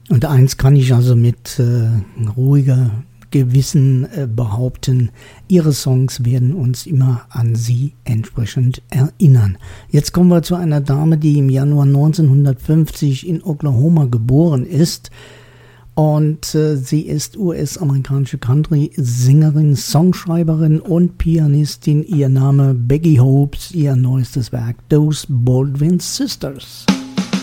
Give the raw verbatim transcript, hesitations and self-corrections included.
Und eins kann ich also mit äh, ruhiger Gewissen äh, behaupten, ihre Songs werden uns immer an sie entsprechend erinnern. Jetzt kommen wir zu einer Dame, die im Januar neunzehnhundertfünfzig in Oklahoma geboren ist. Und äh, sie ist U S-amerikanische Country-Sängerin, Songschreiberin und Pianistin. Ihr Name Becky Hobbs, ihr neuestes Werk Those Baldwin Sisters.